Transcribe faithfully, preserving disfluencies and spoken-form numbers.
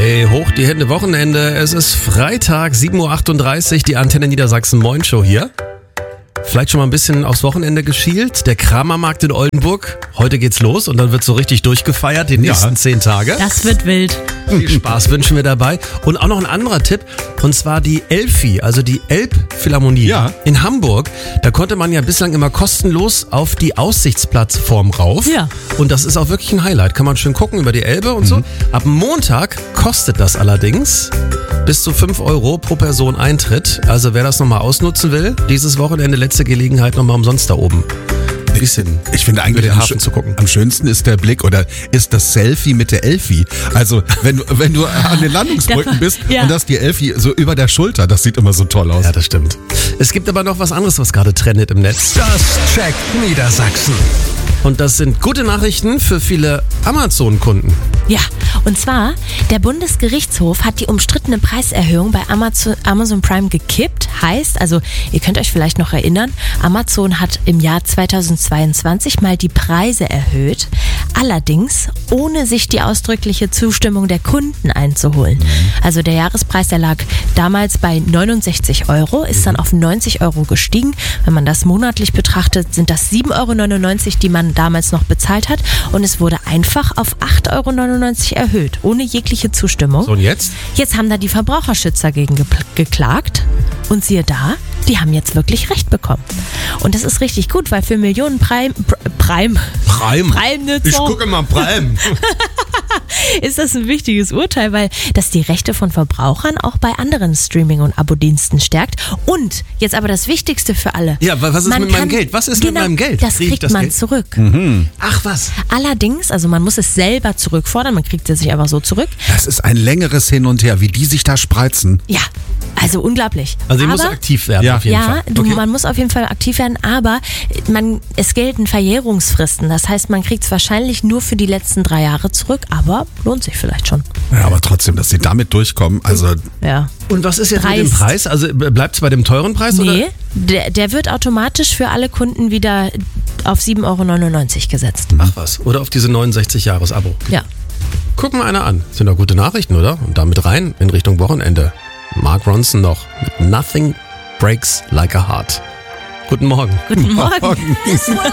Hey, hoch die Hände, Wochenende. Es ist Freitag, sieben Uhr achtunddreißig, die Antenne Niedersachsen Moin Show hier. Vielleicht schon mal ein bisschen aufs Wochenende geschielt. Der Kramermarkt in Oldenburg. Heute geht's los und dann wird so richtig durchgefeiert, die nächsten ja. zehn Tage. Das wird wild. Viel Spaß wünschen wir dabei. Und auch noch ein anderer Tipp, und zwar die Elfi, also die Elbphilharmonie ja. in Hamburg. Da konnte man ja bislang immer kostenlos auf die Aussichtsplattform rauf. Ja. Und das ist auch wirklich ein Highlight. Kann man schön gucken über die Elbe und mhm. so. Ab Montag kostet das allerdings bis zu fünf Euro pro Person Eintritt. Also wer das nochmal ausnutzen will, dieses Wochenende letzte Gelegenheit nochmal umsonst da oben. Ein bisschen ich finde eigentlich den am, Hafen zu gucken. Am schönsten ist der Blick oder ist das Selfie mit der Elfi. Also wenn du, wenn du an den Landungsbrücken bist ja. und das die Elfi so über der Schulter, das sieht immer so toll aus. Ja, das stimmt. Es gibt aber noch was anderes, was gerade trendet im Netz. Das checkt Niedersachsen. Und das sind gute Nachrichten für viele Amazon-Kunden. Ja, und zwar, der Bundesgerichtshof hat die umstrittene Preiserhöhung bei Amazon, Amazon Prime gekippt. Heißt, also ihr könnt euch vielleicht noch erinnern, Amazon hat im Jahr zweitausendzweiundzwanzig mal die Preise erhöht. Allerdings ohne sich die ausdrückliche Zustimmung der Kunden einzuholen. Also der Jahrespreis, der lag damals bei neunundsechzig Euro, ist dann auf neunzig Euro gestiegen. Wenn man das monatlich betrachtet, sind das sieben Euro neunundneunzig, die man damals noch bezahlt hat. Und es wurde einfach auf acht Euro neunundneunzig erhöht, ohne jegliche Zustimmung. So, und jetzt? Jetzt haben da die Verbraucherschützer gegen ge- geklagt. Und siehe da, die haben jetzt wirklich Recht bekommen. Und das ist richtig gut, weil für Millionen Prime... Prime... Prime? Prime-Nutzer... Ich gucke mal Prime. ist das ein wichtiges Urteil, weil das die Rechte von Verbrauchern auch bei anderen Streaming- und Abo-Diensten stärkt. Und jetzt aber das Wichtigste für alle. Ja, was ist man mit kann, meinem Geld? Was ist genau, mit meinem Geld? Das Krieg ich kriegt das man Geld? zurück. Mhm. Ach was. Allerdings, also man muss es selber zurückfordern, man kriegt es sich aber so zurück. Das ist ein längeres Hin und Her, wie die sich da spreizen. Ja, also unglaublich. Also ich aber, muss aktiv werden ja. auf jeden ja, Fall. du, Okay. man muss auf jeden Fall aktiv werden, aber man, es gelten Verjährungsfristen. Das heißt, man kriegt es wahrscheinlich nur für die letzten drei Jahre zurück, aber lohnt sich vielleicht schon. Ja, aber trotzdem, dass sie damit durchkommen, also Ja. Und was ist jetzt Preis. mit dem Preis? Also bleibt es bei dem teuren Preis? Nee, Oder? der, der wird automatisch für alle Kunden wieder auf sieben Euro neunundneunzig gesetzt. Ach was. Oder auf diese neunundsechzig Jahres-Abo. Ja. Guck mal einer an. Sind doch gute Nachrichten, oder? Und damit rein in Richtung Wochenende. Mark Ronson noch mit Nothing Breaks Like a Heart. Guten Morgen. Guten Morgen. morgen.